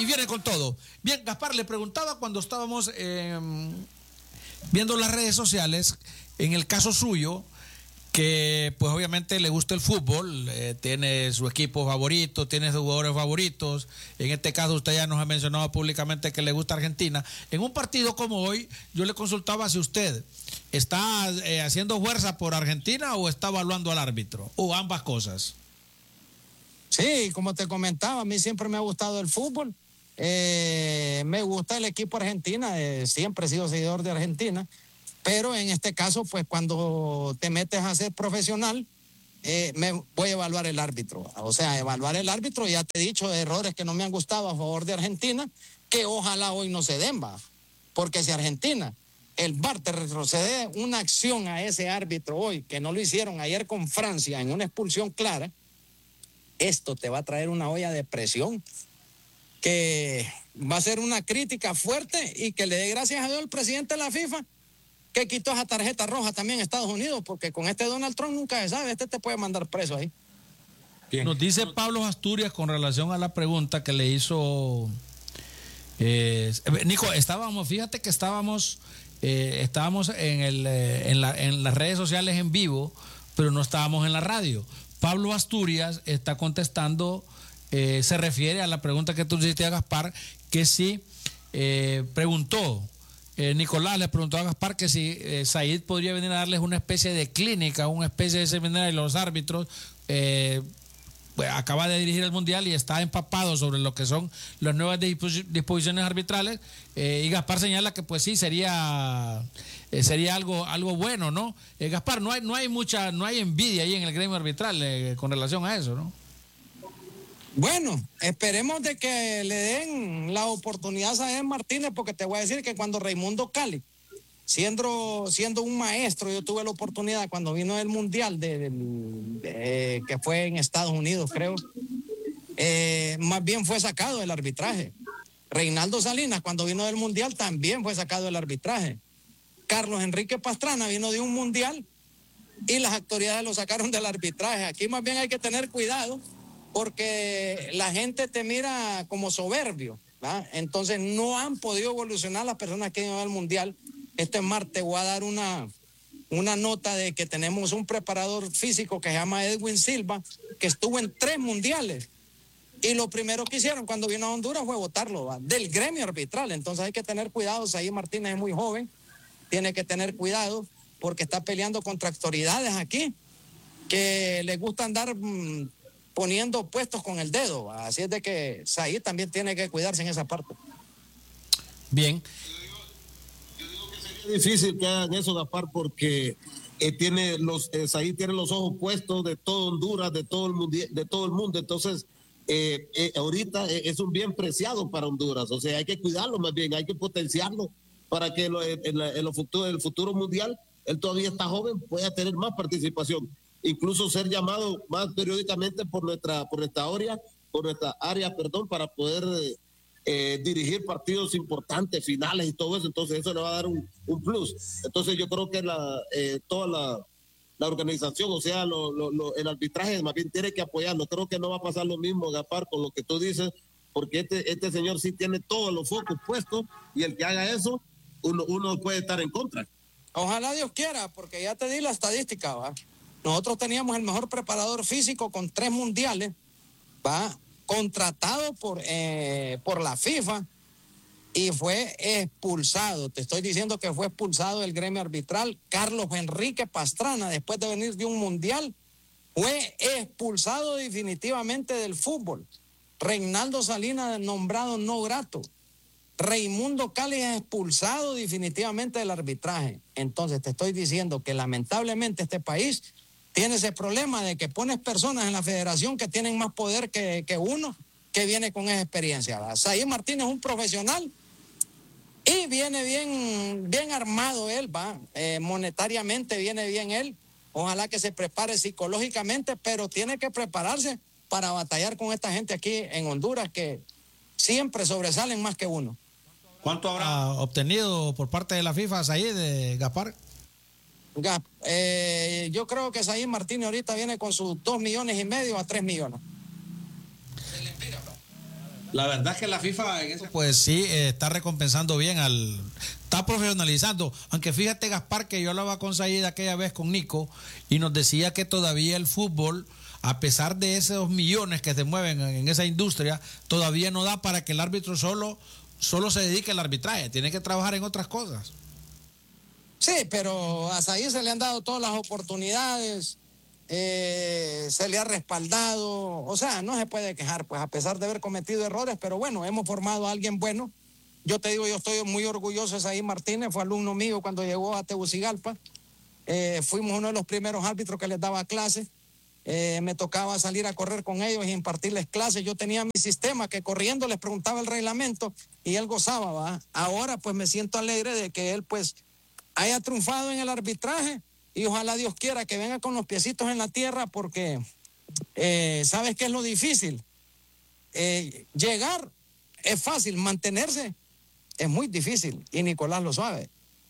y viene con todo. Bien, Gaspar, le preguntaba cuando estábamos viendo las redes sociales, en el caso suyo, que pues obviamente le gusta el fútbol, tiene su equipo favorito, tiene sus jugadores favoritos. En este caso usted ya nos ha mencionado públicamente que le gusta Argentina. En un partido como hoy, yo le consultaba si usted está haciendo fuerza por Argentina o está evaluando al árbitro, o ambas cosas. Sí, como te comentaba, a mí siempre me ha gustado el fútbol. Me gusta el equipo Argentina, siempre he sido seguidor de Argentina. Pero en este caso, pues cuando te metes a ser profesional, me voy a evaluar el árbitro. O sea, evaluar el árbitro, ya te he dicho, errores que no me han gustado a favor de Argentina, que ojalá hoy no se den, va. Porque si Argentina, el VAR te retrocede una acción a ese árbitro hoy, que no lo hicieron ayer con Francia en una expulsión clara, esto te va a traer una olla de presión que va a ser una crítica fuerte y que le dé gracias a Dios al presidente de la FIFA que quitó esa tarjeta roja también en Estados Unidos, porque con este Donald Trump nunca se sabe, te puede mandar preso ahí. Bien. Nos dice Pablo Asturias con relación a la pregunta que le hizo Nico, fíjate que estábamos en las redes sociales en vivo, pero no estábamos en la radio. Pablo Asturias está contestando, se refiere a la pregunta que tú hiciste a Gaspar, que sí preguntó. Nicolás le preguntó a Gaspar que si Said podría venir a darles una especie de clínica, una especie de seminario a los árbitros. Pues acaba de dirigir el Mundial y está empapado sobre lo que son las nuevas disposiciones arbitrales, y Gaspar señala que pues sí sería algo bueno, ¿no? Gaspar, no hay envidia ahí en el gremio arbitral con relación a eso, ¿no? Bueno, esperemos de que le den la oportunidad a Saed Martínez, porque te voy a decir que cuando Raimundo Cali, siendo un maestro, yo tuve la oportunidad cuando vino el Mundial que fue en Estados Unidos, creo, más bien fue sacado del arbitraje. Reinaldo Salinas, cuando vino del Mundial, también fue sacado del arbitraje. Carlos Enrique Pastrana vino de un Mundial y las autoridades lo sacaron del arbitraje. Aquí más bien hay que tener cuidado, porque la gente te mira como soberbio, ¿verdad? Entonces no han podido evolucionar las personas que han ido al Mundial. Este martes voy a dar una nota de que tenemos un preparador físico que se llama Edwin Silva, que estuvo en 3 mundiales, y lo primero que hicieron cuando vino a Honduras fue votarlo, ¿va?, del gremio arbitral. Entonces hay que tener cuidado. Said Martínez es muy joven, tiene que tener cuidado porque está peleando contra autoridades aquí que les gusta andar poniendo puestos con el dedo, ¿va? Así es de que Said también tiene que cuidarse en esa parte. Bien. Es difícil que hagan eso, Gaspar, porque Said tiene los ojos puestos de todo Honduras, de todo el mundo. Entonces, ahorita es un bien preciado para Honduras. O sea, hay que cuidarlo más bien, hay que potenciarlo para que el futuro mundial, él todavía está joven, pueda tener más participación, incluso ser llamado más periódicamente por nuestra área, para poder dirigir partidos importantes, finales y todo eso. Entonces eso le va a dar un plus. Entonces yo creo que toda la organización, o sea, el arbitraje más bien tiene que apoyarlo. Creo que no va a pasar lo mismo, Gaspar, con lo que tú dices, porque este señor sí tiene todos los focos puestos, y el que haga eso, uno puede estar en contra. Ojalá Dios quiera, porque ya te di la estadística, ¿va? Nosotros teníamos el mejor preparador físico con 3 mundiales, ¿va?, contratado por la FIFA, y fue expulsado. Te estoy diciendo que fue expulsado del gremio arbitral. Carlos Enrique Pastrana, después de venir de un mundial, fue expulsado definitivamente del fútbol. Reinaldo Salinas nombrado no grato. Raimundo Cali es expulsado definitivamente del arbitraje. Entonces te estoy diciendo que lamentablemente este país tiene ese problema de que pones personas en la federación que tienen más poder que uno que viene con esa experiencia, ¿verdad? Said Martínez es un profesional y viene bien armado él, ¿va? Monetariamente viene bien él. Ojalá que se prepare psicológicamente, pero tiene que prepararse para batallar con esta gente aquí en Honduras que siempre sobresalen más que uno. ¿Cuánto habrá obtenido por parte de la FIFA Said, de Gaspar? Yo creo que Said Martínez ahorita viene con sus 2,5 millones a 3 millones. La verdad es que la FIFA en ese... Pues sí, está recompensando bien está profesionalizando, aunque fíjate, Gaspar, que yo hablaba con Said aquella vez con Nico y nos decía que todavía el fútbol, a pesar de esos millones que se mueven en esa industria, todavía no da para que el árbitro solo se dedique al arbitraje, tiene que trabajar en otras cosas. Sí, pero a Said se le han dado todas las oportunidades, se le ha respaldado, o sea, no se puede quejar, pues a pesar de haber cometido errores, pero bueno, hemos formado a alguien bueno. Yo te digo, yo estoy muy orgulloso de Said Martínez, fue alumno mío cuando llegó a Tegucigalpa, fuimos uno de los primeros árbitros que les daba clases, me tocaba salir a correr con ellos y impartirles clases. Yo tenía mi sistema que corriendo les preguntaba el reglamento y él gozaba, ¿va? Ahora pues me siento alegre de que él pues haya triunfado en el arbitraje y ojalá Dios quiera que venga con los piecitos en la tierra, porque ¿sabes qué es lo difícil? Llegar es fácil, mantenerse es muy difícil, y Nicolás lo sabe,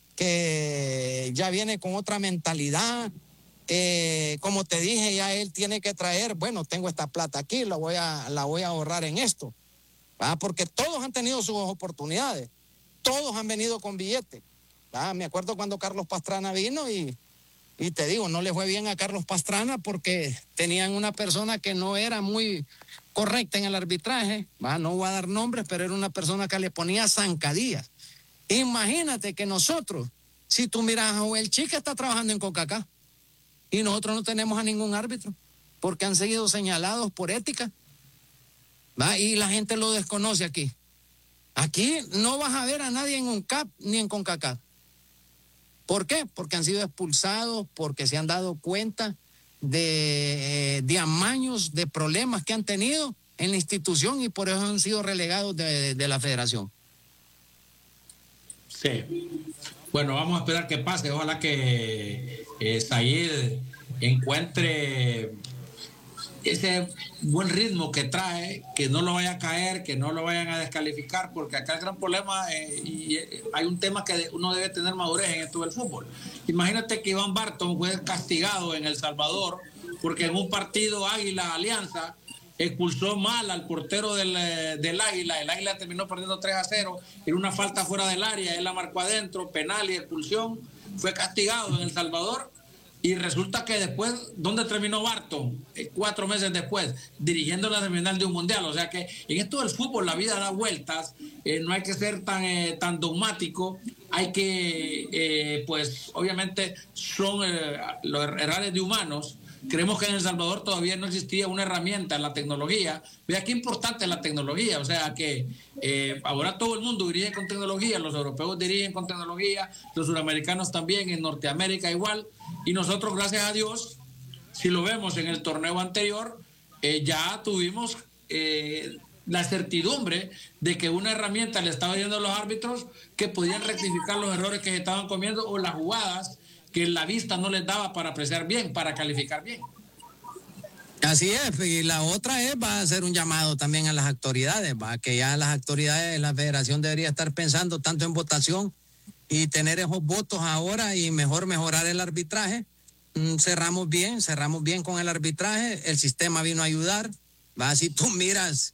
que ya viene con otra mentalidad. Como te dije, ya él tiene que traer, bueno, tengo esta plata aquí, la voy a ahorrar en esto, ¿va? Porque todos han tenido sus oportunidades, todos han venido con billetes, ¿va? Me acuerdo cuando Carlos Pastrana vino y te digo, no le fue bien a Carlos Pastrana porque tenían una persona que no era muy correcta en el arbitraje, ¿va? No voy a dar nombres, pero era una persona que le ponía zancadillas. Imagínate que nosotros, si tú miras a Joel Chica, está trabajando en CONCACAF y nosotros no tenemos a ningún árbitro porque han sido señalados por ética, ¿va? Y la gente lo desconoce aquí. Aquí no vas a ver a nadie en UNCAP ni en CONCACAF. ¿Por qué? Porque han sido expulsados, porque se han dado cuenta de amaños, de problemas que han tenido en la institución y por eso han sido relegados de la federación. Sí. Bueno, vamos a esperar que pase. Ojalá que Said encuentre ese buen ritmo que trae, que no lo vaya a caer, que no lo vayan a descalificar, porque acá el gran problema, hay un tema que uno debe tener madurez en esto del fútbol. Imagínate que Iván Barton fue castigado en El Salvador porque en un partido Águila-Alianza expulsó mal al portero del Águila. El Águila terminó perdiendo 3-0 en una falta fuera del área, él la marcó adentro, penal y expulsión, fue castigado en El Salvador. Y resulta que después, ¿dónde terminó Barton? 4 meses después, dirigiendo la semifinal de un mundial. O sea que en esto del fútbol la vida da vueltas, no hay que ser tan dogmático, hay que, pues obviamente son los errores de humanos. Creemos que en El Salvador todavía no existía una herramienta en la tecnología. Vea qué importante es la tecnología, o sea que ahora todo el mundo dirige con tecnología, los europeos dirigen con tecnología, los suramericanos también, en Norteamérica igual. Y nosotros, gracias a Dios, si lo vemos en el torneo anterior, ya tuvimos la certidumbre de que una herramienta le estaba dando a los árbitros que podían rectificar los errores que se estaban comiendo o las jugadas que la vista no les daba para apreciar bien, para calificar bien. Así es, y la otra va a hacer un llamado también a las autoridades, va, que ya las autoridades de la federación debería estar pensando tanto en votación y tener esos votos ahora y mejorar el arbitraje. Cerramos bien con el arbitraje, el sistema vino a ayudar, va, si tú miras,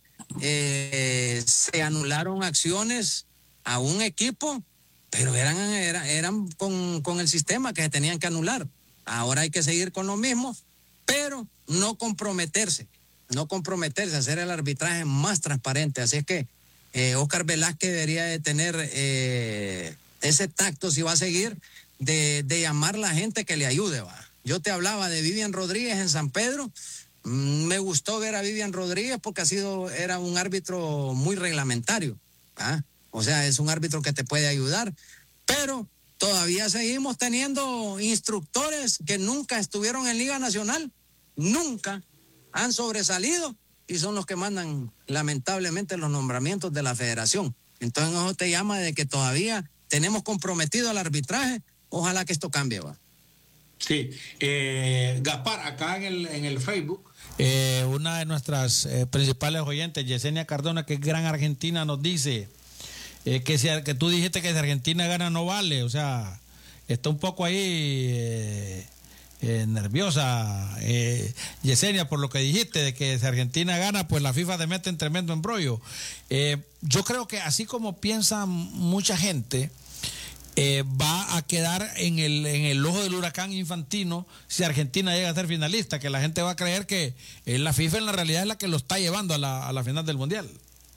se anularon acciones a un equipo, pero eran con el sistema que se tenían que anular. Ahora hay que seguir con lo mismo, pero no comprometerse, hacer el arbitraje más transparente. Así es que Oscar Velázquez debería de tener ese tacto, si va a seguir, de llamar a la gente que le ayude, va. Yo te hablaba de Vivian Rodríguez en San Pedro. Me gustó ver a Vivian Rodríguez porque era un árbitro muy reglamentario, ¿ah? O sea, es un árbitro que te puede ayudar, pero todavía seguimos teniendo instructores que nunca estuvieron en Liga Nacional, nunca han sobresalido y son los que mandan lamentablemente los nombramientos de la federación. Entonces eso te llama de que todavía tenemos comprometido al arbitraje. Ojalá que esto cambie, va. Sí, Gaspar, acá en el Facebook, una de nuestras principales oyentes, Yesenia Cardona, que es gran argentina, nos dice que tú dijiste que si Argentina gana no vale, o sea, está un poco ahí nerviosa, Yesenia, por lo que dijiste, de que si Argentina gana, pues la FIFA te mete en tremendo embrollo. Yo creo que así como piensa mucha gente, va a quedar en el ojo del huracán Infantino si Argentina llega a ser finalista, que la gente va a creer que la FIFA en la realidad es la que lo está llevando a la final del Mundial.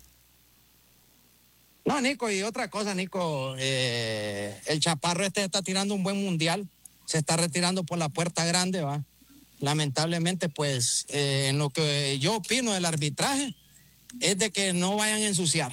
No, Nico, y otra cosa, Nico, el chaparro está tirando un buen mundial, se está retirando por la puerta grande, va. Lamentablemente, pues, en lo que yo opino del arbitraje es de que no vayan a ensuciar.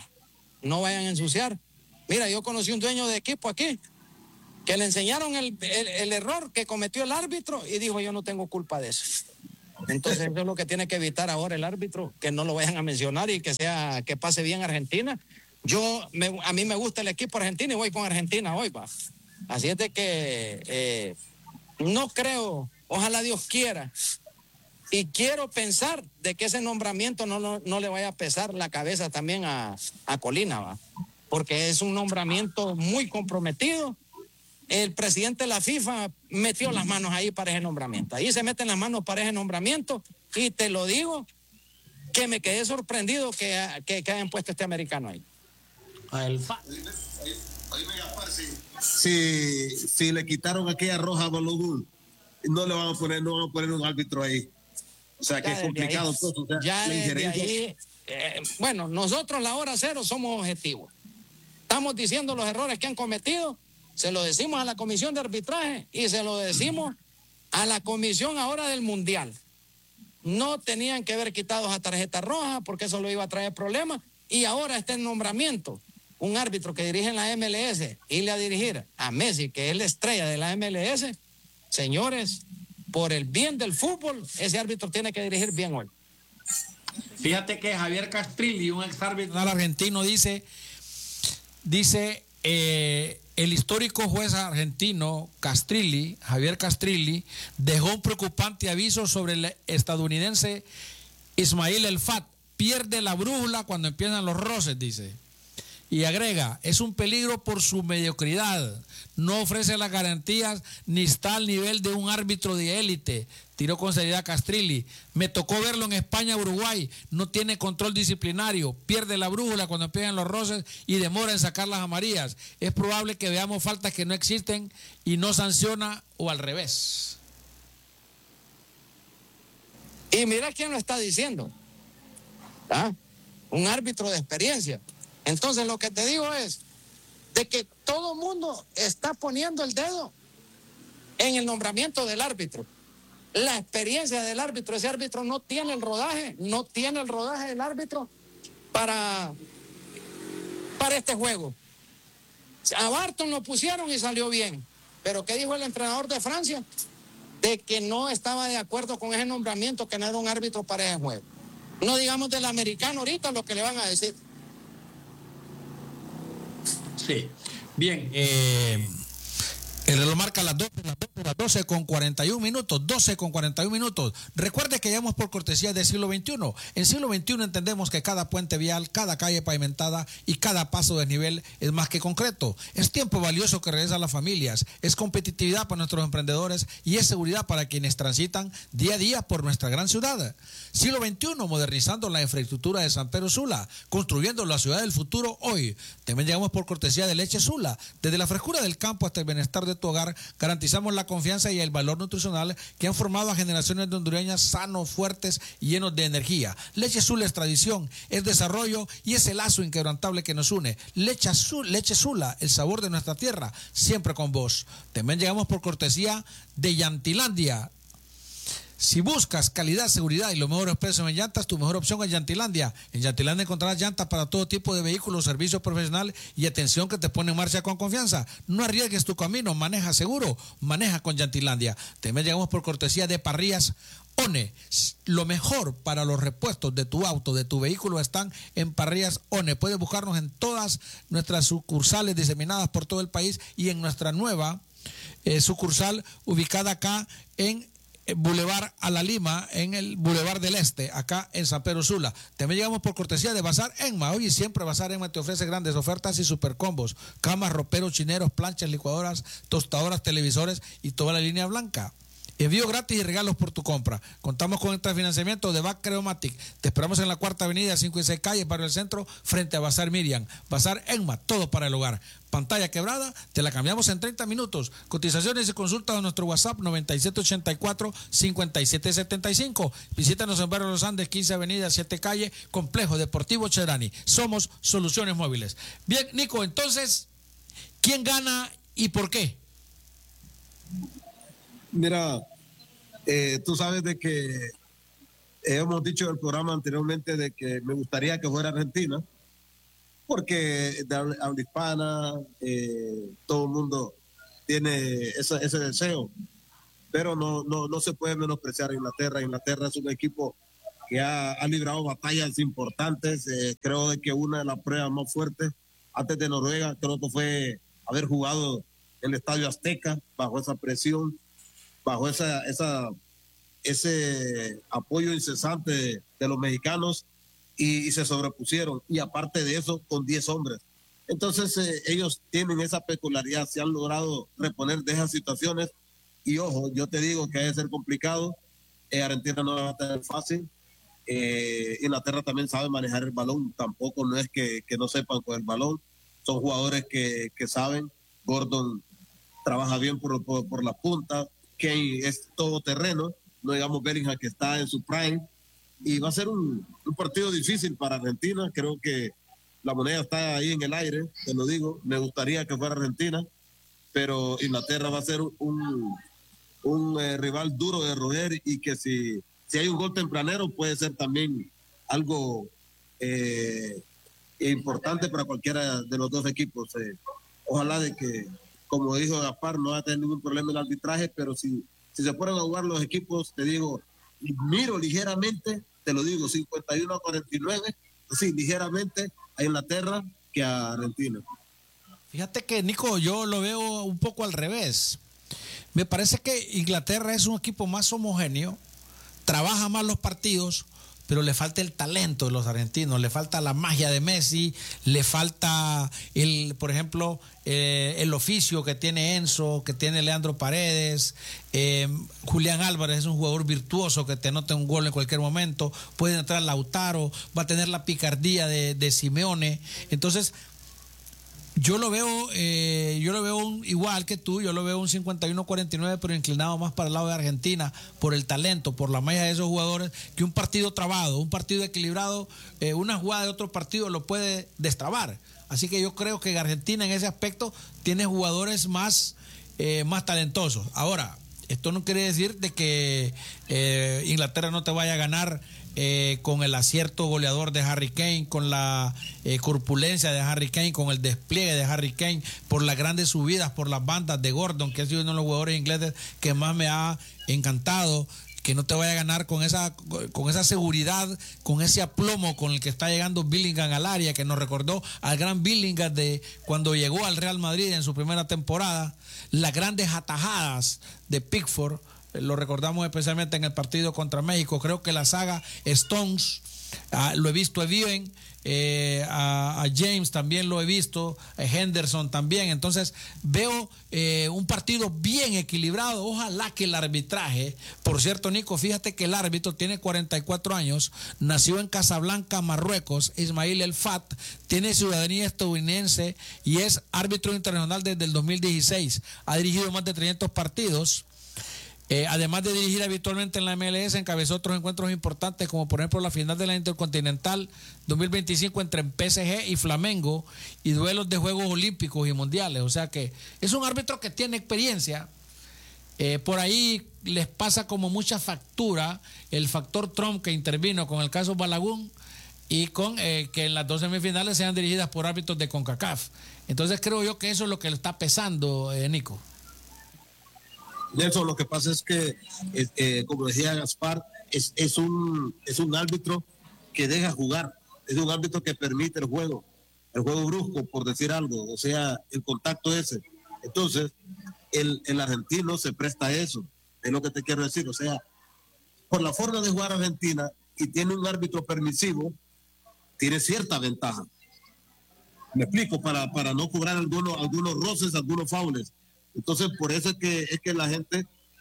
Mira, yo conocí un dueño de equipo aquí que le enseñaron el error que cometió el árbitro y dijo, yo no tengo culpa de eso. Entonces, eso es lo que tiene que evitar ahora el árbitro, que no lo vayan a mencionar y que pase bien Argentina. A mí me gusta el equipo argentino y voy con Argentina hoy, va. Así es de que no creo, ojalá Dios quiera, y quiero pensar de que ese nombramiento no le vaya a pesar la cabeza también a Colina, va, porque es un nombramiento muy comprometido. El presidente de la FIFA metió las manos ahí para ese nombramiento. Ahí se meten las manos para ese nombramiento y te lo digo que me quedé sorprendido que hayan puesto este americano ahí. Si le quitaron aquella roja a Balogun, no van a poner un árbitro ahí. O sea, que es complicado. Bueno, nosotros la hora cero somos objetivos. Estamos diciendo los errores que han cometido, se lo decimos a la comisión de arbitraje y se lo decimos a la comisión ahora del Mundial. No tenían que haber quitado esa tarjeta roja porque eso lo iba a traer problemas y ahora está en nombramiento. Un árbitro que dirige en la MLS, irle a dirigir a Messi, que es la estrella de la MLS, señores, por el bien del fútbol, ese árbitro tiene que dirigir bien hoy. Fíjate que Javier Castrilli, un ex árbitro argentino, dice el histórico juez argentino Javier Castrilli, dejó un preocupante aviso sobre el estadounidense Ismail El Fat. Pierde la brújula cuando empiezan los roces, dice. Y agrega, es un peligro por su mediocridad, no ofrece las garantías ni está al nivel de un árbitro de élite. Tiró con seriedad Castrilli. Me tocó verlo en España, Uruguay, no tiene control disciplinario, pierde la brújula cuando empiezan los roces y demora en sacar las amarillas. Es probable que veamos faltas que no existen y no sanciona o al revés. Y mira quién lo está diciendo. ¿Ah? Un árbitro de experiencia. Entonces lo que te digo es de que todo el mundo está poniendo el dedo en el nombramiento del árbitro. La experiencia del árbitro, ese árbitro no tiene el rodaje del árbitro para este juego. A Barton lo pusieron y salió bien. Pero ¿qué dijo el entrenador de Francia? De que no estaba de acuerdo con ese nombramiento, que no era un árbitro para ese juego. No digamos del americano ahorita lo que le van a decir. Sí, bien. El reloj marca las 12 con 41 minutos, 12 con 41 minutos. Recuerde que llamamos por cortesía del siglo XXI. En siglo XXI entendemos que cada puente vial, cada calle pavimentada y cada paso de desnivel es más que concreto. Es tiempo valioso que regresa a las familias, es competitividad para nuestros emprendedores y es seguridad para quienes transitan día a día por nuestra gran ciudad. Siglo XXI, modernizando la infraestructura de San Pedro Sula, construyendo la ciudad del futuro hoy. También llegamos por cortesía de Leche Sula. Desde la frescura del campo hasta el bienestar de tu hogar, garantizamos la confianza y el valor nutricional que han formado a generaciones de hondureñas sanos, fuertes y llenos de energía. Leche Sula es tradición, es desarrollo y es el lazo inquebrantable que nos une. Leche Sula, el sabor de nuestra tierra, siempre con vos. También llegamos por cortesía de Llantilandia. Si buscas calidad, seguridad y los mejores precios en llantas, tu mejor opción es Llantilandia. En Llantilandia encontrarás llantas para todo tipo de vehículos, servicio profesional y atención que te pone en marcha con confianza. No arriesgues tu camino, maneja seguro, maneja con Llantilandia. También llegamos por cortesía de Parrillas ONE. Lo mejor para los repuestos de tu auto, de tu vehículo, están en Parrillas ONE. Puedes buscarnos en todas nuestras sucursales diseminadas por todo el país y en nuestra nueva sucursal ubicada acá en Boulevard a la Lima, en el Boulevard del Este, acá en San Pedro Sula. También llegamos por cortesía de Bazar Enma. Hoy y siempre Bazar Enma te ofrece grandes ofertas y supercombos: camas, roperos, chineros, planchas, licuadoras, tostadoras, televisores y toda la línea blanca. Envío gratis y regalos por tu compra. Contamos con el financiamiento de Back Creomatic. Te esperamos en la 4ª Avenida, 5 y 6 calles, Barrio del Centro, frente a Bazar Miriam. Bazar Enma, todo para el hogar. Pantalla quebrada, te la cambiamos en 30 minutos. Cotizaciones y consultas a nuestro WhatsApp 9784-5775. Visítanos en Barrio Los Andes, 15 Avenida, 7 calle, Complejo Deportivo Cherani. Somos Soluciones Móviles. Bien, Nico, entonces, ¿quién gana y por qué? Mira, tú sabes de que hemos dicho en el programa anteriormente de que me gustaría que fuera Argentina, porque de habla hispana, todo el mundo tiene ese deseo, pero no se puede menospreciar a Inglaterra. Inglaterra es un equipo que ha librado batallas importantes. Creo de que una de las pruebas más fuertes antes de Noruega, creo que fue haber jugado en el Estadio Azteca bajo esa presión, bajo ese apoyo incesante de los mexicanos, y se sobrepusieron, y aparte de eso con 10 hombres. Entonces ellos tienen esa peculiaridad, se han logrado reponer de esas situaciones, y ojo, yo te digo que debe ser complicado. Argentina no va a tener fácil. Inglaterra también sabe manejar el balón, tampoco no es que no sepan con el balón, son jugadores que saben. Gordon trabaja bien por la punta, Kane es todo terreno, no digamos Bellingham, que está en su prime, y va a ser un partido difícil para Argentina. Creo que la moneda está ahí en el aire, te lo digo, me gustaría que fuera Argentina, pero Inglaterra va a ser un rival duro de roer, y que si hay un gol tempranero puede ser también algo importante para cualquiera de los dos equipos. Ojalá de que, como dijo Gaspar, no va a tener ningún problema en el arbitraje, pero si se ponen a jugar los equipos, te digo, miro ligeramente, te lo digo, 51-49, sí, ligeramente a Inglaterra que a Argentina. Fíjate que, Nico, yo lo veo un poco al revés. Me parece que Inglaterra es un equipo más homogéneo, trabaja más los partidos, pero le falta el talento de los argentinos, le falta la magia de Messi, le falta, por ejemplo, el oficio que tiene Enzo, que tiene Leandro Paredes. Julián Álvarez es un jugador virtuoso que te anota un gol en cualquier momento, puede entrar Lautaro, va a tener la picardía de Simeone. Entonces, yo lo veo igual que tú, yo lo veo un 51-49, pero inclinado más para el lado de Argentina, por el talento, por la magia de esos jugadores, que un partido trabado, un partido equilibrado, una jugada de otro partido lo puede destrabar. Así que yo creo que Argentina en ese aspecto tiene jugadores más talentosos. Ahora, esto no quiere decir de que Inglaterra no te vaya a ganar con el acierto goleador de Harry Kane, con la corpulencia de Harry Kane, con el despliegue de Harry Kane, por las grandes subidas por las bandas de Gordon, que ha sido uno de los jugadores ingleses que más me ha encantado. Que no te vaya a ganar con esa seguridad, con ese aplomo con el que está llegando Bellingham al área, que nos recordó al gran Bellingham de cuando llegó al Real Madrid en su primera temporada. Las grandes atajadas de Pickford, lo recordamos especialmente en el partido contra México. Creo que la saga Stones, lo he visto bien, a James también lo he visto, a Henderson también. Entonces veo un partido bien equilibrado. Ojalá que el arbitraje, por cierto, Nico, fíjate que el árbitro tiene 44 años, nació en Casablanca, Marruecos, Ismail El Fat, tiene ciudadanía estadounidense y es árbitro internacional desde el 2016, ha dirigido más de 300 partidos. Además de dirigir habitualmente en la MLS, encabezó otros encuentros importantes, como por ejemplo la final de la Intercontinental 2025 entre PSG y Flamengo, y duelos de Juegos Olímpicos y Mundiales. O sea que es un árbitro que tiene experiencia. Por ahí les pasa como mucha factura el factor Trump, que intervino con el caso Balaguer, y con que en las 2 semifinales sean dirigidas por árbitros de CONCACAF. Entonces creo yo que eso es lo que le está pesando, Nico. Nelson, lo que pasa es que, como decía Gaspar, es un árbitro que deja jugar, es un árbitro que permite el juego brusco, por decir algo, o sea, el contacto ese. Entonces, el argentino se presta a eso, es lo que te quiero decir. O sea, por la forma de jugar Argentina, y tiene un árbitro permisivo, tiene cierta ventaja. Me explico, para no cobrar algunos roces, algunos faules. Entonces, por eso es que la gente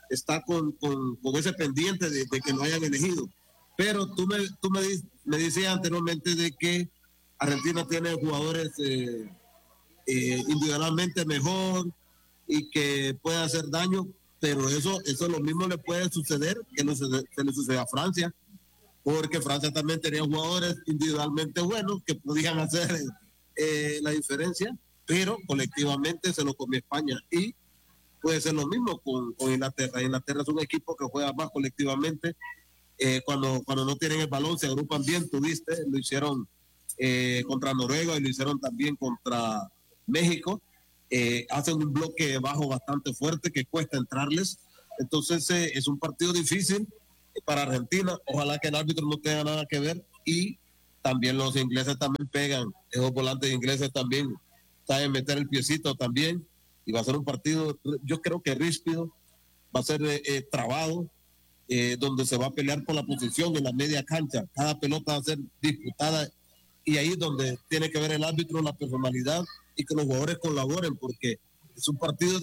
está con ese pendiente de que lo hayan elegido. Pero tú me decías anteriormente de que Argentina tiene jugadores individualmente mejor y que puede hacer daño, pero eso lo mismo le puede suceder que se le sucede a Francia, porque Francia también tenía jugadores individualmente buenos que podían hacer la diferencia, pero colectivamente se lo comió España. Y puede ser lo mismo con Inglaterra. Inglaterra es un equipo que juega más colectivamente. Cuando no tienen el balón se agrupan bien, tuviste, lo hicieron contra Noruega y lo hicieron también contra México. Hacen un bloque bajo bastante fuerte que cuesta entrarles. Entonces es un partido difícil para Argentina. Ojalá que el árbitro no tenga nada que ver, y también los ingleses también pegan, esos volantes ingleses también saben meter el piecito también, y va a ser un partido, yo creo que ríspido, va a ser trabado, donde se va a pelear por la posición en la media cancha, cada pelota va a ser disputada, y ahí es donde tiene que ver el árbitro, la personalidad, y que los jugadores colaboren, porque es un partido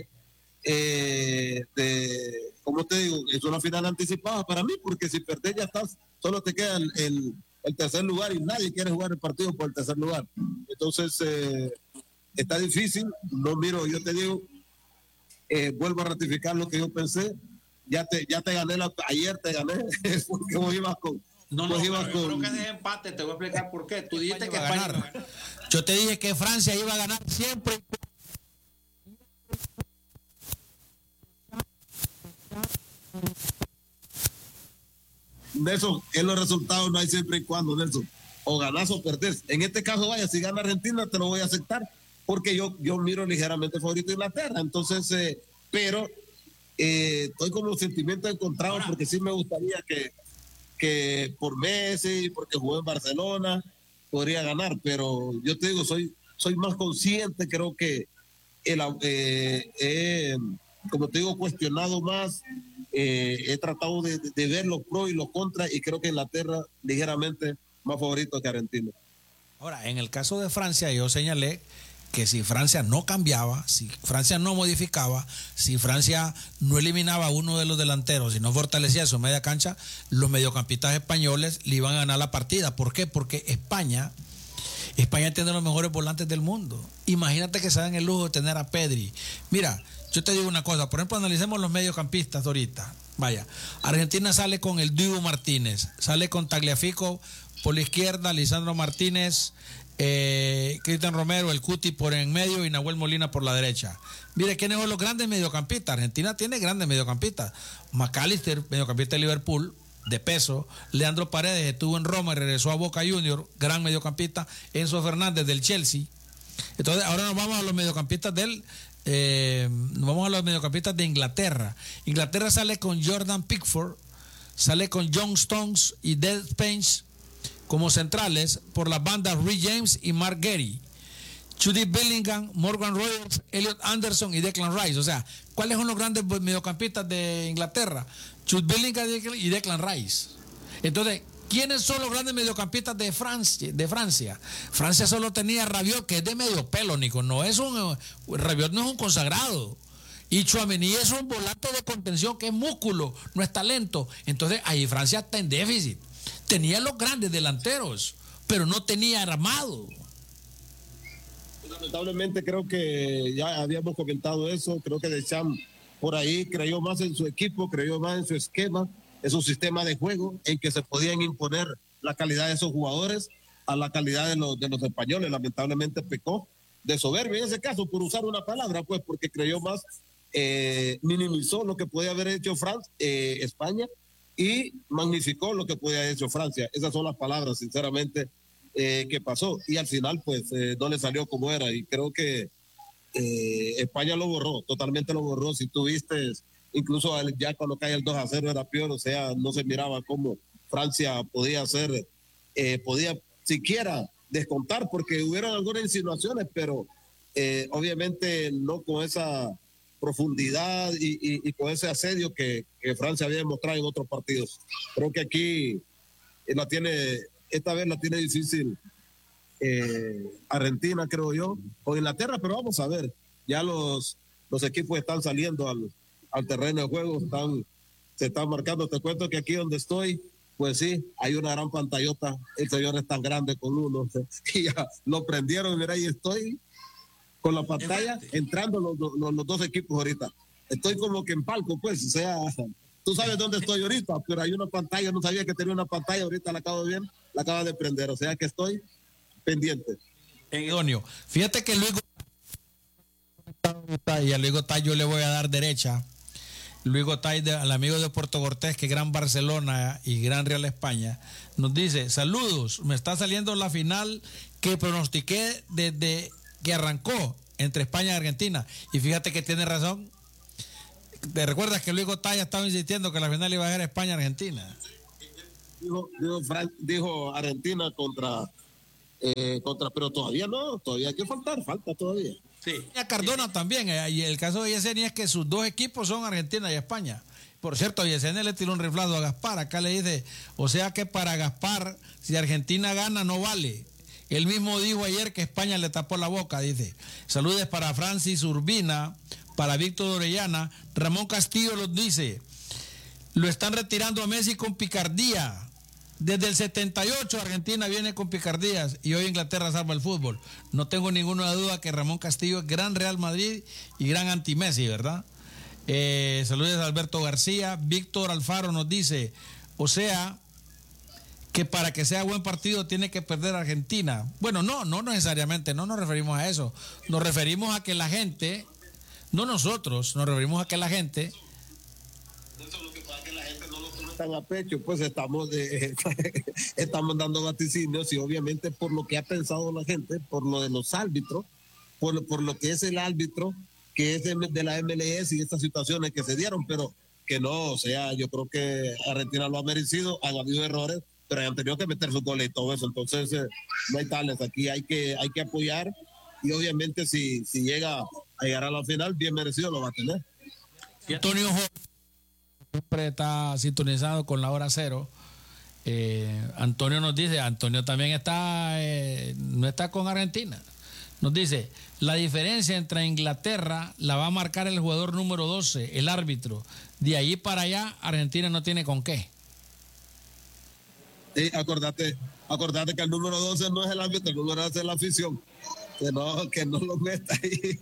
¿cómo te digo? Es una final anticipada para mí, porque si perdés ya estás, solo te queda el tercer lugar, y nadie quiere jugar el partido por el tercer lugar. Entonces está difícil, no miro, yo te digo, vuelvo a ratificar lo que yo pensé, ya te gané, ayer te gané, porque vos ibas con... creo que es empate, te voy a explicar por qué. Tú dijiste que España iba a ganar. Yo te dije que Francia iba a ganar siempre. Nelson, en los resultados no hay siempre y cuando, Nelson. O ganás o perdés. En este caso, vaya, si gana Argentina, te lo voy a aceptar, porque yo miro ligeramente favorito a Inglaterra. Entonces, pero estoy con los sentimientos encontrados, porque sí me gustaría que por Messi, porque jugó en Barcelona, podría ganar. Pero yo te digo, soy más consciente, creo que como te digo, cuestionado más, he tratado de ver los pros y los contras, y creo que Inglaterra ligeramente más favorito que Argentina. Ahora, en el caso de Francia, yo señalé que si Francia no cambiaba, si Francia no modificaba, si Francia no eliminaba a uno de los delanteros, si no fortalecía su media cancha, los mediocampistas españoles le iban a ganar la partida. ¿Por qué? Porque España tiene los mejores volantes del mundo. Imagínate que se dan el lujo de tener a Pedri. Mira, yo te digo una cosa, por ejemplo, analicemos los mediocampistas ahorita. Vaya, Argentina sale con el Dibu Martínez, sale con Tagliafico por la izquierda, Lisandro Martínez, Cristian Romero, el Cuti por en medio y Nahuel Molina por la derecha. Mire, ¿quiénes son los grandes mediocampistas? Argentina tiene grandes mediocampistas. McAllister, mediocampista de Liverpool, de peso. Leandro Paredes estuvo en Roma y regresó a Boca Juniors, gran mediocampista. Enzo Fernández del Chelsea. Entonces, ahora nos vamos a los mediocampistas de Inglaterra. Inglaterra sale con Jordan Pickford, sale con John Stones y Del Spence como centrales, por las bandas Reece James y Mark Gehry, Jude Bellingham, Morgan Rogers, Elliot Anderson y Declan Rice. O sea, ¿cuáles son los grandes mediocampistas de Inglaterra? Jude Bellingham y Declan Rice. Entonces, ¿quiénes son los grandes mediocampistas de Francia? Francia solo tenía Rabiot, que es de medio pelo, Nico. Rabiot no es un consagrado. Y Tchouaméni es un volante de contención que es músculo, no es talento. Entonces, ahí Francia está en déficit. Tenía los grandes delanteros, pero no tenía armado. Lamentablemente creo que ya habíamos comentado eso. Creo que Deschamps por ahí creyó más en su equipo, creyó más en su esquema, en su sistema de juego, en que se podían imponer la calidad de esos jugadores a la calidad de los españoles. Lamentablemente pecó de soberbia en ese caso, por usar una palabra, pues, porque creyó más, minimizó lo que podía haber hecho España, y magnificó lo que podía haber hecho Francia. Esas son las palabras, sinceramente, que pasó. Y al final, pues, no le salió como era. Y creo que España lo borró, totalmente lo borró. Si tú viste, incluso ya cuando cae el 2-0 era peor, o sea, no se miraba cómo Francia podía siquiera descontar, porque hubieron algunas insinuaciones, pero obviamente no con esa profundidad y con ese asedio que Francia había demostrado en otros partidos. Creo que aquí esta vez la tiene difícil Argentina, creo yo, o Inglaterra, pero vamos a ver. Ya los equipos están saliendo al terreno de juego, se están marcando. Te cuento que aquí donde estoy, pues sí, hay una gran pantallota, el señor es tan grande con uno, y ya lo prendieron, mira, ahí estoy con la pantalla, entrando los dos equipos ahorita. Estoy como que en palco, pues, o sea, tú sabes dónde estoy ahorita, pero hay una pantalla, no sabía que tenía una pantalla, ahorita la acabo de prender, o sea que estoy pendiente. Idóneo. Fíjate que Luis Gotay, y a Luis Gotay yo le voy a dar derecha. Luis Gotay, al amigo de Puerto Cortés, que gran Barcelona y gran Real España, nos dice: saludos, me está saliendo la final que pronostiqué desde que arrancó entre España y Argentina. Y fíjate que tiene razón. ¿Te recuerdas que Luis Gotay estaba insistiendo que la final iba a ser España-Argentina? Dijo Argentina contra, pero todavía no, todavía hay que falta todavía. Sí. A Cardona también, y el caso de Yesenia es que sus dos equipos son Argentina y España. Por cierto, Yesenia le tiró un riflado a Gaspar, acá le dice, o sea que para Gaspar, si Argentina gana no vale. Él mismo dijo ayer que España le tapó la boca, dice. Saludes para Francis Urbina, para Víctor Orellana. Ramón Castillo los dice: lo están retirando a Messi con picardía. Desde el 78 Argentina viene con picardías y hoy Inglaterra salva el fútbol. No tengo ninguna duda que Ramón Castillo es gran Real Madrid y gran anti-Messi, ¿verdad? Saludos a Alberto García. Víctor Alfaro nos dice, o sea, que para que sea buen partido tiene que perder Argentina. Bueno, no necesariamente, no nos referimos a eso. Nos referimos a que la gente, no nosotros, nos referimos a que la gente... Tan a pecho, pues estamos dando vaticinios y obviamente por lo que ha pensado la gente, por lo de los árbitros, por lo que es el árbitro, que es de la MLS y estas situaciones que se dieron, pero que no, o sea, yo creo que Argentina lo ha merecido, han habido errores, pero han tenido que meter sus goles y todo eso, entonces no hay tales, aquí hay que apoyar y obviamente si llega a llegar a la final, bien merecido lo va a tener. Antonio siempre está sintonizado con la hora cero. Antonio nos dice, Antonio también está, no está con Argentina. Nos dice, la diferencia entre Inglaterra la va a marcar el jugador número 12, el árbitro. De ahí para allá, Argentina no tiene con qué. Sí, acordate que el número 12 no es el árbitro, el número 12 es la afición. Que no lo meta ahí.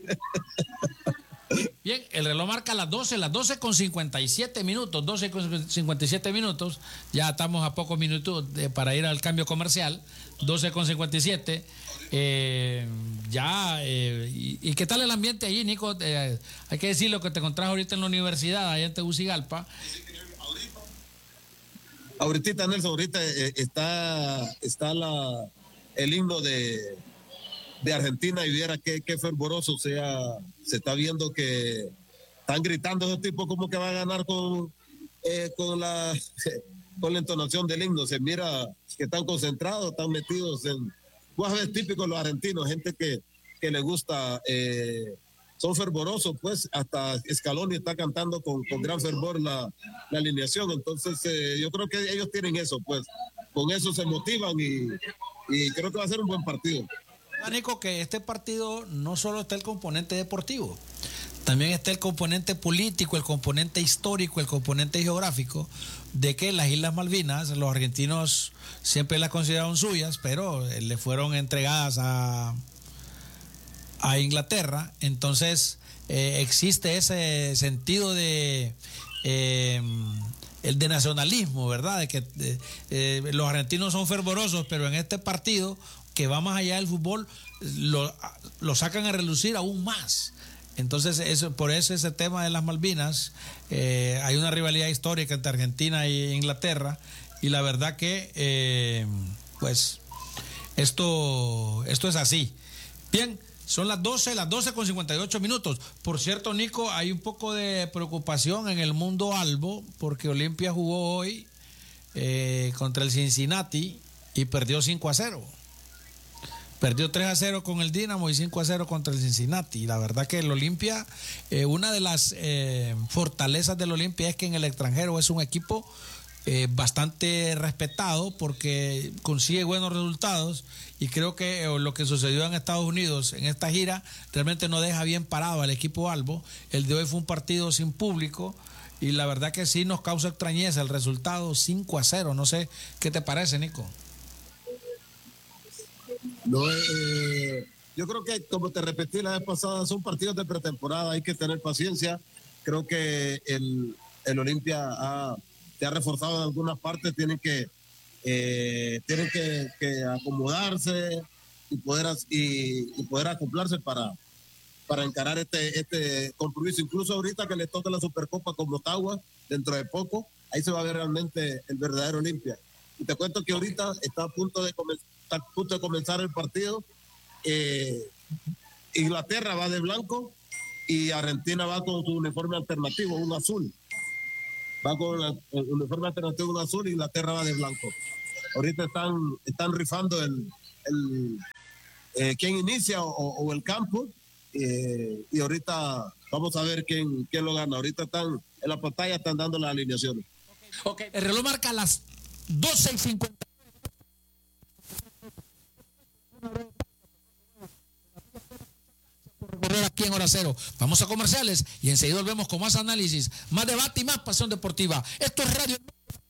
Bien, el reloj marca las 12 con 57 minutos, 12 con 57 minutos, ya estamos a pocos minutos para ir al cambio comercial, 12 con 57, ¿y qué tal el ambiente allí, Nico? Hay que decir lo que te encontrás ahorita en la universidad, allá en Tegucigalpa. Ahorita, Nelson, está el himno de Argentina y viera qué fervoroso, o sea, se está viendo que están gritando esos tipos como que va a ganar con la entonación del himno, se mira que están concentrados, están metidos en, vos ves típico los argentinos, gente que le gusta, son fervorosos, pues hasta Scaloni está cantando con gran fervor la alineación, entonces yo creo que ellos tienen eso, pues con eso se motivan y creo que va a ser un buen partido. Nico, que este partido no solo está el componente deportivo, también está el componente político, el componente histórico, el componente geográfico, de que las Islas Malvinas, los argentinos siempre las consideraron suyas, pero le fueron entregadas a Inglaterra, entonces existe ese sentido de el de nacionalismo, ¿verdad? De que los argentinos son fervorosos, pero en este partido que va más allá del fútbol, lo sacan a relucir aún más. Entonces, por eso ese tema de las Malvinas, hay una rivalidad histórica entre Argentina e Inglaterra, y la verdad que, pues, esto es así. Bien, son las 12 con 58 minutos. Por cierto, Nico, hay un poco de preocupación en el mundo albo, porque Olimpia jugó hoy contra el Cincinnati y perdió 5-0. Perdió 3-0 con el Dinamo y 5-0 contra el Cincinnati. Y la verdad que el Olimpia, una de las fortalezas del Olimpia es que en el extranjero es un equipo bastante respetado porque consigue buenos resultados, y creo que lo que sucedió en Estados Unidos en esta gira realmente no deja bien parado al equipo Albo. El de hoy fue un partido sin público y la verdad que sí nos causa extrañeza el resultado 5-0. No sé qué te parece, Nico. No, yo creo que, como te repetí la vez pasada, son partidos de pretemporada, hay que tener paciencia. Creo que el Olimpia se ha reforzado en algunas partes, tienen que acomodarse y poder acoplarse para encarar este compromiso. Incluso ahorita que les toca la Supercopa con Motagua, dentro de poco, ahí se va a ver realmente el verdadero Olimpia. Y te cuento que ahorita está a punto de comenzar el partido. Inglaterra va de blanco y Argentina va con su uniforme alternativo, un azul. Va con el uniforme alternativo, un azul, y Inglaterra va de blanco. Ahorita están rifando quién inicia o el campo, y ahorita vamos a ver quién lo gana. Ahorita están en la pantalla, están dando las alineaciones. Okay. El reloj marca las 12:50. Aquí en Hora Cero. Vamos a comerciales y enseguida volvemos con más análisis, más debate y más pasión deportiva. Esto es Radio.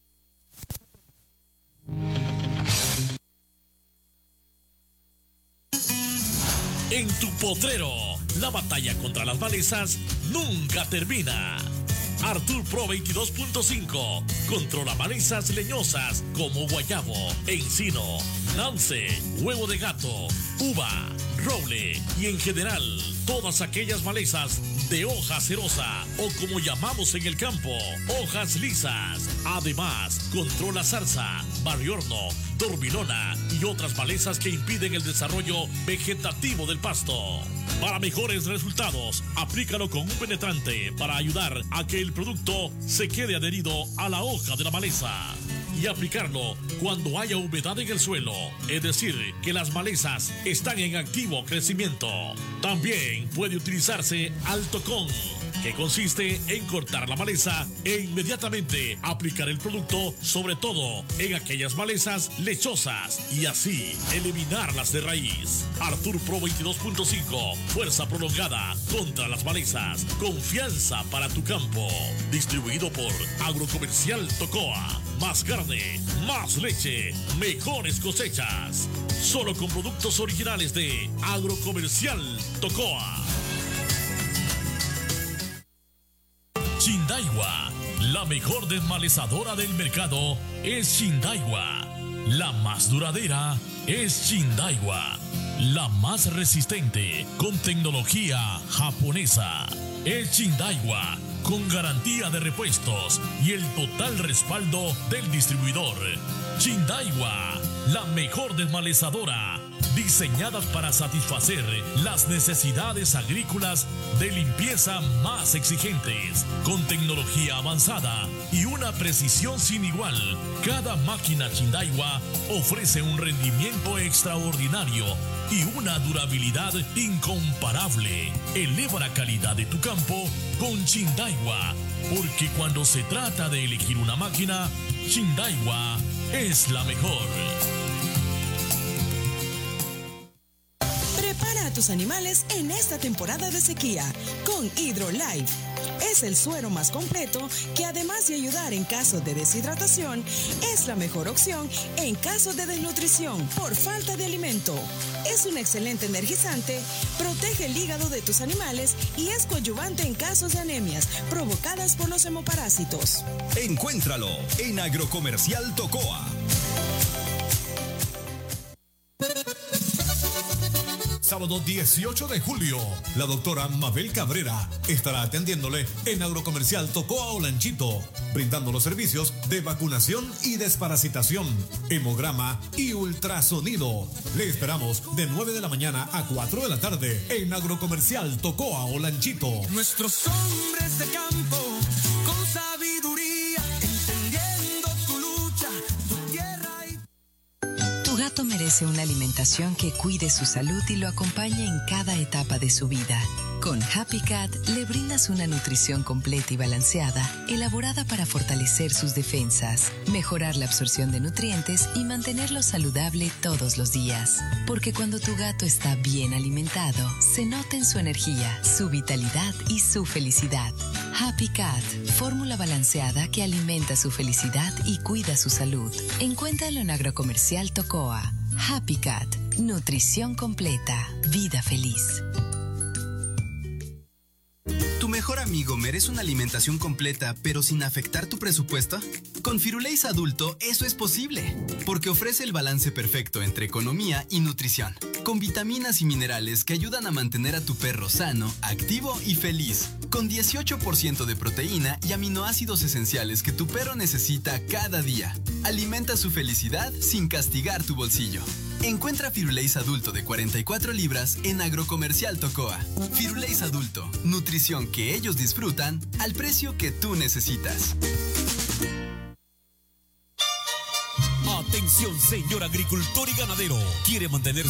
En tu potrero, la batalla contra las malezas nunca termina. Artur Pro 22.5 controla malezas leñosas como guayabo, encino, nance, huevo de gato, uva, roble y en general todas aquellas malezas de hoja cerosa o como llamamos en el campo, hojas lisas. Además, controla zarza, barriorno, dormilona y otras malezas que impiden el desarrollo vegetativo del pasto. Para mejores resultados, aplícalo con un penetrante para ayudar a que el producto se quede adherido a la hoja de la maleza. Y aplicarlo cuando haya humedad en el suelo, es decir, que las malezas están en activo crecimiento. También puede utilizarse Altocon, que consiste en cortar la maleza e inmediatamente aplicar el producto, sobre todo en aquellas malezas lechosas, y así eliminarlas de raíz. Artur Pro 22.5, fuerza prolongada contra las malezas, confianza para tu campo. Distribuido por Agrocomercial Tocoa. Más carne, más leche, mejores cosechas. Solo con productos originales de Agrocomercial Tocoa. Chindaiwa, la mejor desmalezadora del mercado es Chindaiwa. La más duradera es Chindaiwa. La más resistente con tecnología japonesa es Chindaiwa, con garantía de repuestos y el total respaldo del distribuidor. Chindaiwa, la mejor desmalezadora, diseñadas para satisfacer las necesidades agrícolas de limpieza más exigentes, con tecnología avanzada y una precisión sin igual. Cada máquina Chindaiwa ofrece un rendimiento extraordinario y una durabilidad incomparable. Eleva la calidad de tu campo con Chindaiwa, porque cuando se trata de elegir una máquina, Chindaiwa es la mejor. Prepara a tus animales en esta temporada de sequía con HydroLife. Es el suero más completo que, además de ayudar en caso de deshidratación, es la mejor opción en caso de desnutrición por falta de alimento. Es un excelente energizante, protege el hígado de tus animales y es coadyuvante en casos de anemias provocadas por los hemoparásitos. Encuéntralo en Agrocomercial Tocoa. Sábado 18 de julio, la doctora Mabel Cabrera estará atendiéndole en Agrocomercial Tocoa Olanchito, brindando los servicios de vacunación y desparasitación, hemograma y ultrasonido. Le esperamos de 9 de la mañana a 4 de la tarde en Agrocomercial Tocoa Olanchito. Nuestros hombres de campo con sabiduría, entendiendo tu lucha, tu tierra y... Tu gato merece una alimentación que cuide su salud y lo acompañe en cada etapa de su vida. Con Happy Cat le brindas una nutrición completa y balanceada, elaborada para fortalecer sus defensas, mejorar la absorción de nutrientes y mantenerlo saludable todos los días. Porque cuando tu gato está bien alimentado, se nota en su energía, su vitalidad y su felicidad. Happy Cat, fórmula balanceada que alimenta su felicidad y cuida su salud. Encuéntralo en Agrocomercial Tocoa. Happy Cat, nutrición completa, vida feliz. ¿Tu mejor amigo merece una alimentación completa pero sin afectar tu presupuesto? Con Firulais Adulto eso es posible, porque ofrece el balance perfecto entre economía y nutrición, con vitaminas y minerales que ayudan a mantener a tu perro sano, activo y feliz, con 18% de proteína y aminoácidos esenciales que tu perro necesita cada día. Alimenta su felicidad sin castigar tu bolsillo. Encuentra Firulais Adulto de 44 libras en Agrocomercial Tocoa. Firulais Adulto, nutrición que ellos disfrutan al precio que tú necesitas. Atención, señor agricultor y ganadero. ¿Quiere mantener